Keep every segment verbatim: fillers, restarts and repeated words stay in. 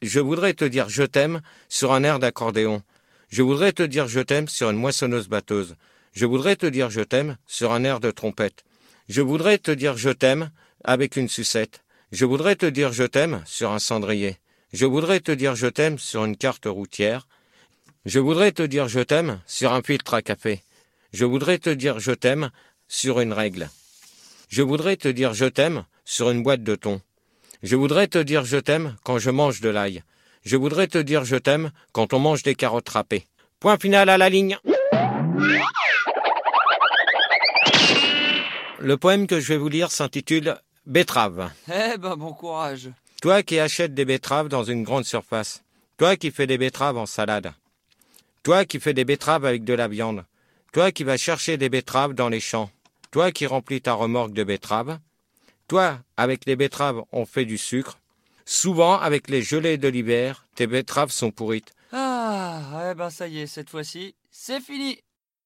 Je voudrais te dire je t'aime sur un air d'accordéon. Je voudrais te dire je t'aime sur une moissonneuse-batteuse. Je voudrais te dire je t'aime sur un air de trompette. Je voudrais te dire je t'aime avec une sucette. Je voudrais te dire je t'aime sur un cendrier. Je voudrais te dire je t'aime sur une carte routière. Je voudrais te dire je t'aime sur un filtre à café. Je voudrais te dire je t'aime sur une règle. Je voudrais te dire je t'aime sur une boîte de thon. Je voudrais te dire je t'aime quand je mange de l'ail. Je voudrais te dire je t'aime quand on mange des carottes râpées. Point final à la ligne. Le poème que je vais vous lire s'intitule « Betterave ». Eh ben, bon courage. Toi qui achètes des betteraves dans une grande surface. Toi qui fais des betteraves en salade. Toi qui fais des betteraves avec de la viande. Toi qui vas chercher des betteraves dans les champs. Toi qui remplis ta remorque de betteraves. Toi, avec les betteraves, on fait du sucre. Souvent, avec les gelées de l'hiver, tes betteraves sont pourrites. Ah, eh ben ça y est, cette fois-ci, c'est fini.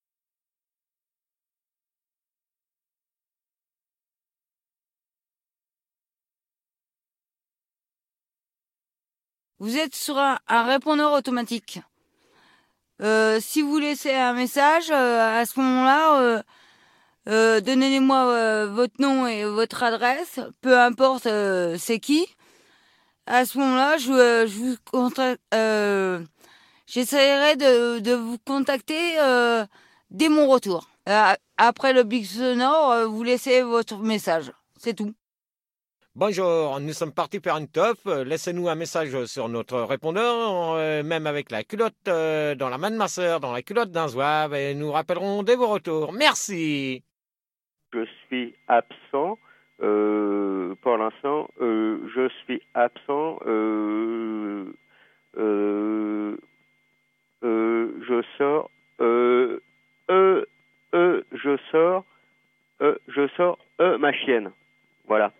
Vous êtes sur un, un répondeur automatique. Euh, si vous laissez un message, euh, à ce moment-là, euh, euh, donnez-moi euh, votre nom et votre adresse, peu importe euh, c'est qui. À ce moment-là, je, euh, je vous contacte, euh, j'essaierai de, de vous contacter euh, dès mon retour. Euh, après le bip sonore, euh, vous laissez votre message. C'est tout. Bonjour, nous sommes partis faire une teuf. Laissez-nous un message sur notre répondeur, euh, même avec la culotte euh, dans la main de ma sœur, dans la culotte d'un zouave, et nous rappellerons dès vos retours. Merci. Je suis absent. Euh, pour l'instant, euh, je suis absent. Euh, euh, euh, je sors. Euh, euh, euh, je sors. Euh, je sors. Euh, ma chienne. Voilà.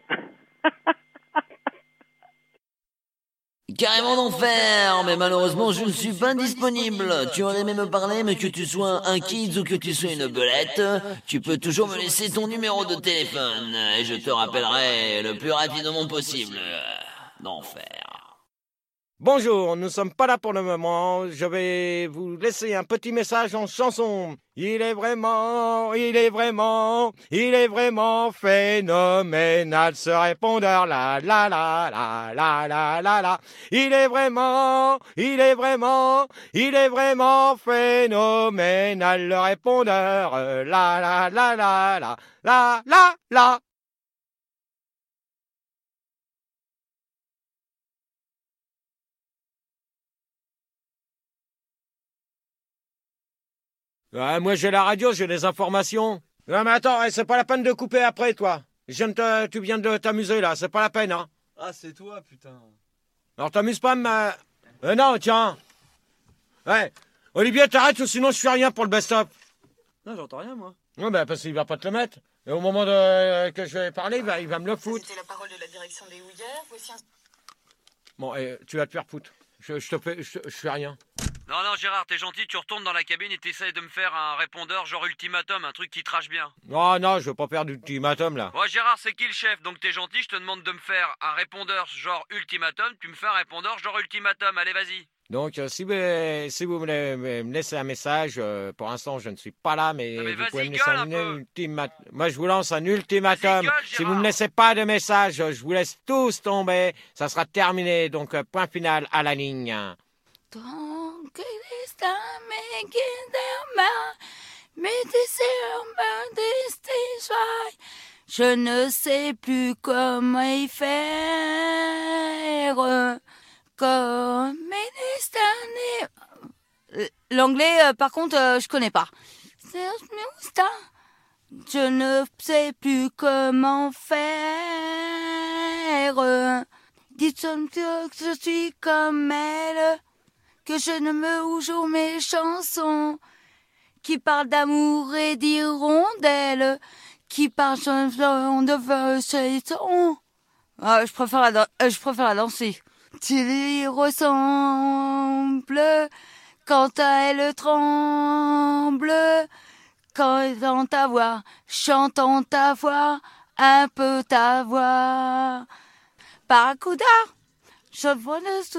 Carrément d'enfer, mais malheureusement je ne suis pas disponible. Tu aurais aimé me parler, mais que tu sois un kids ou que tu sois une belette, tu peux toujours me laisser ton numéro de téléphone et je te rappellerai le plus rapidement possible. D'enfer. Bonjour, nous sommes pas là pour le moment. Je vais vous laisser un petit message en chanson. Il est vraiment, il est vraiment, il est vraiment phénoménal ce répondeur la la la la la la la la. Il est vraiment, il est vraiment, il est vraiment phénoménal le répondeur euh, la la la la la la la la. Ouais, moi j'ai la radio, j'ai des informations. Non mais attends, c'est pas la peine de couper après toi. Je viens de te, tu viens de t'amuser là, c'est pas la peine hein. Ah, c'est toi, putain. Alors t'amuses pas mais... Euh, non, tiens. Ouais, Olivier t'arrêtes ou sinon je fais rien pour le best-of. Non, j'entends rien, moi. Ouais, bah parce qu'il va pas te le mettre. Et au moment de, euh, que je vais parler, il va, il va me le foutre. C'était la parole de la direction des houillères. Voici un... Bon, et, tu vas te faire foutre. Je, je te fais, je, je fais rien. Non, non, Gérard, t'es gentil, tu retournes dans la cabine et t'essayes de me faire un répondeur genre ultimatum, un truc qui trash bien. Non, non, je veux pas faire d'ultimatum là. Ouais, Gérard, c'est qui le chef? Donc t'es gentil, je te demande de me faire un répondeur genre ultimatum, tu me fais un répondeur genre ultimatum, allez, vas-y. Donc, euh, si vous, si vous me, me, me laissez un message, euh, pour l'instant, je ne suis pas là, mais, non, mais vous pouvez me gueule laisser un un peu. ultimatum. Moi, je vous lance un ultimatum. Gueule, si vous me laissez pas de message, je vous laisse tous tomber. Ça sera terminé. Donc, euh, point final à la ligne. Je ne sais plus comment y faire. Comme l'anglais, euh, par contre, euh, je connais pas. Je ne sais plus comment faire. Dites-moi que je suis comme elle, que je ne me joue mes chansons, qui parlent d'amour et d'hirondelles, qui parlent de chansons. Ah, je préfère la, dan- euh, je préfère la danser. Tu lui ressembles quand elle tremble, quand dans ta voix, chantant ta voix, un peu ta voix. Barracuda, je vois le